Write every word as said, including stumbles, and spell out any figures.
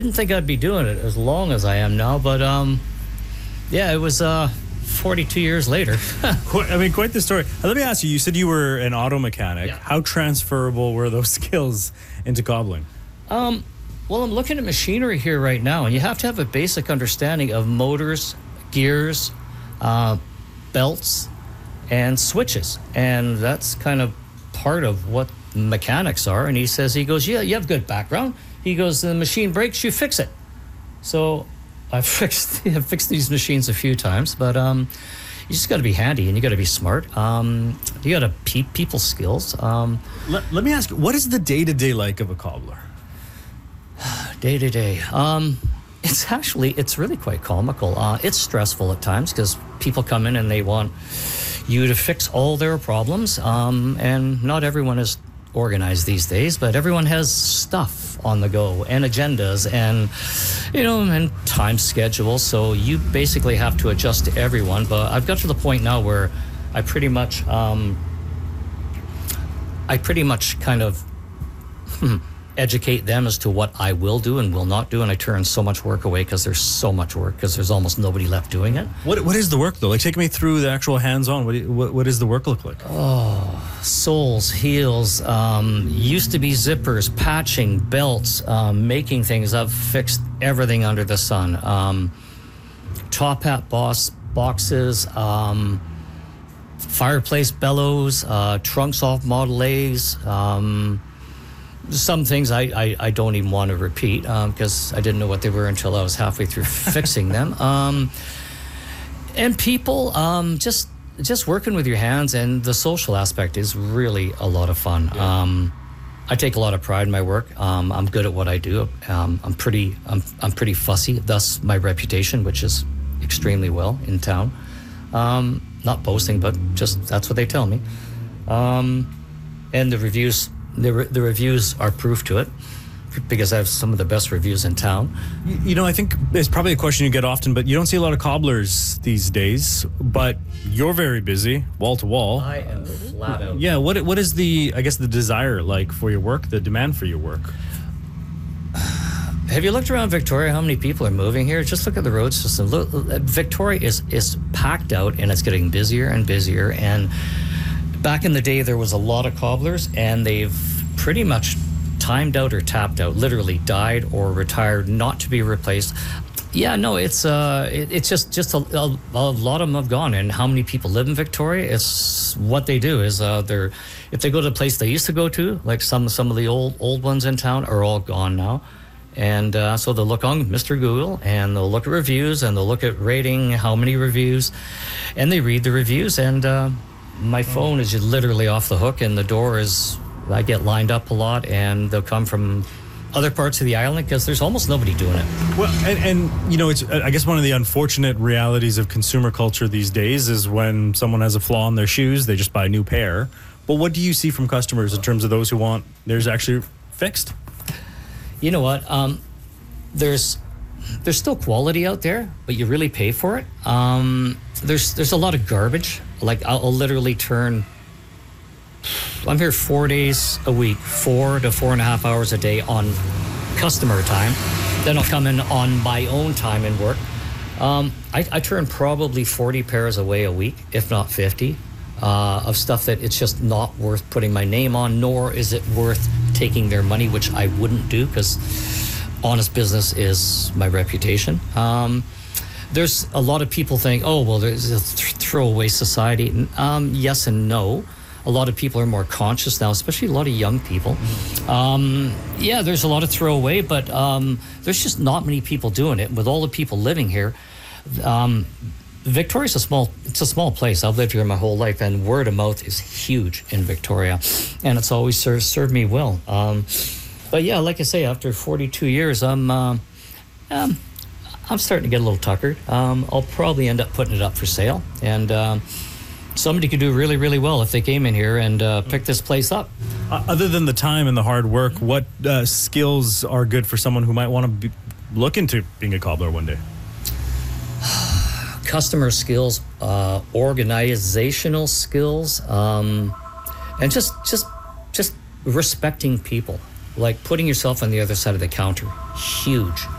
didn't think I'd be doing it as long as I am now, but um, yeah, it was uh, forty-two years later. I mean, quite the story. Uh, Let me ask you, you said you were an auto mechanic. Yeah. How transferable were those skills into cobbling? Um, well, I'm looking at machinery here right now, and you have to have a basic understanding of motors, gears, uh, belts, and switches. And that's kind of part of what mechanics are. And he says, he goes, yeah, you have good background. He goes, the machine breaks, you fix it. So I've fixed, I've fixed these machines a few times, but um, you just got to be handy and you got to be smart. Um, you got to pe- people skills. Um, Let, let me ask you, what is the day-to-day like of a cobbler? Day to day. Um, it's actually, it's really quite comical. Uh, it's stressful at times because people come in and they want you to fix all their problems. Um, and not everyone is organized these days, but everyone has stuff on the go and agendas and, you know, and time schedules. So you basically have to adjust to everyone. But I've got to the point now where I pretty much, um, I pretty much kind of, hmm, educate them as to what I will do and will not do, and I turn so much work away because there's so much work because there's almost nobody left doing it. What What is the work, though? Like, take me through the actual hands-on. What, do you, what, what does the work look like? Oh, soles, heels, um, used to be zippers, patching, belts, um, making things. I've fixed everything under the sun. Um, top hat boss boxes, um, fireplace bellows, uh, trunks off Model A's, um, some things I, I, I don't even want to repeat because um, I didn't know what they were until I was halfway through fixing them. Um, and people, um, just just working with your hands, and the social aspect is really a lot of fun. Yeah. Um, I take a lot of pride in my work. Um, I'm good at what I do. Um, I'm pretty I'm I'm pretty fussy. Thus my reputation, which is extremely well in town. Um, not boasting, but just that's what they tell me. Um, and the reviews. The, re- the reviews are proof to it because I have some of the best reviews in town. You, you know, I think it's probably a question you get often, but you don't see a lot of cobblers these days, but you're very busy, wall to wall. I am flat out. Yeah, what what is the, I guess, the desire like for your work, the demand for your work? Have you looked around Victoria, how many people are moving here? Just look at the road system. Look, Victoria is, is packed out and it's getting busier and busier, and back in the day, there was a lot of cobblers, and they've pretty much timed out or tapped out, literally died or retired, not to be replaced. Yeah, no, it's uh, it, it's just just a, a, a lot of them have gone. And how many people live in Victoria? It's what they do is uh, they're if they go to the place they used to go to, like some some of the old old ones in town are all gone now. And uh, so they'll look on Mister Google and they'll look at reviews and they'll look at rating, how many reviews, and they read the reviews. And uh, my phone is just literally off the hook, and the door is, I get lined up a lot, and they'll come from other parts of the island because there's almost nobody doing it. Well, and, and you know, it's, I guess one of the unfortunate realities of consumer culture these days is when someone has a flaw in their shoes, they just buy a new pair. But what do you see from customers in terms of those who want theirs actually fixed? You know what? Um, there's there's still quality out there, but you really pay for it. Um, there's there's a lot of garbage. Like I'll, I'll literally turn. I'm here four days a week, four to four and a half hours a day on customer time. Then I'll come in on my own time and work. Um, I, I turn probably forty pairs away a week, if not fifty, uh, of stuff that it's just not worth putting my name on, nor is it worth taking their money, which I wouldn't do because honest business is my reputation. Um, there's a lot of people think, oh, well, there's a th- throwaway society. Um, yes and no. A lot of people are more conscious now, especially a lot of young people. Um, yeah, there's a lot of throwaway, but um, there's just not many people doing it. With all the people living here, um, Victoria's a small, it's a small place. I've lived here my whole life, and word of mouth is huge in Victoria, and it's always served, served me well. Um, but yeah, like I say, after forty-two years, I'm, uh, um, I'm starting to get a little tuckered. Um, I'll probably end up putting it up for sale, and um, somebody could do really, really well if they came in here and uh, picked this place up. Uh, other than the time and the hard work, what uh, skills are good for someone who might want to be, look into being a cobbler one day? Customer skills, uh, organizational skills, um, and just, just, just respecting people. Like putting yourself on the other side of the counter. Huge.